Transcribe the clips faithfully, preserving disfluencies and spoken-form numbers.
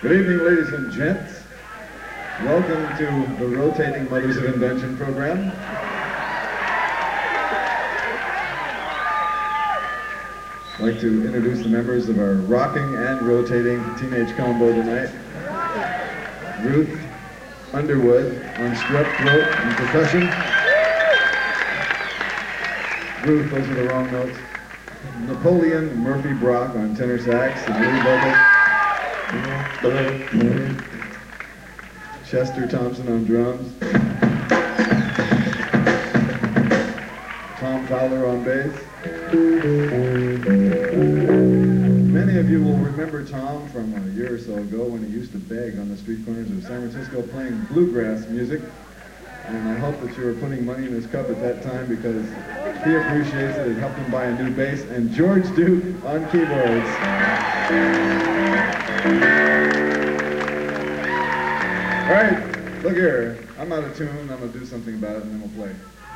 Good evening, ladies and gents. Welcome to the Rotating Mothers of Invention program. I'd like to introduce the members of our rocking and rotating teenage combo tonight. Ruth Underwood on strep throat and percussion. Ruth, those are the wrong notes. Napoleon Murphy Brock on tenor sax and lead vocals. Chester Thompson on drums. Tom Fowler on bass. Many of you will remember Tom from a year or so ago when he used to beg on the street corners of San Francisco playing bluegrass music. And I hope that you were putting money in his cup at that time because he appreciates it. It helped him buy a new bass. And George Duke on keyboards. All right, look here. I'm out of tune. I'm going to do something about it, and then we'll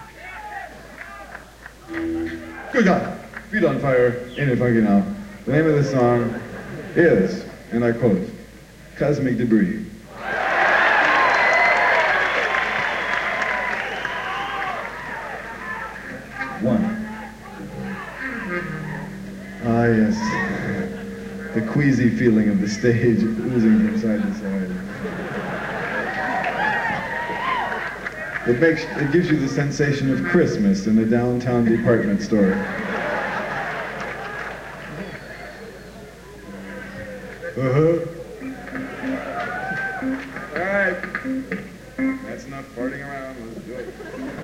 play. Good God, feet on fire, ain't it funky now? The name of this song is, and I quote, Cosmic Debris. One. Ah, yes. The queasy feeling of the stage oozing from side to side. It makes, it gives you the sensation of Christmas in a downtown department store. Uh-huh. All right. That's enough farting around. Let's do it.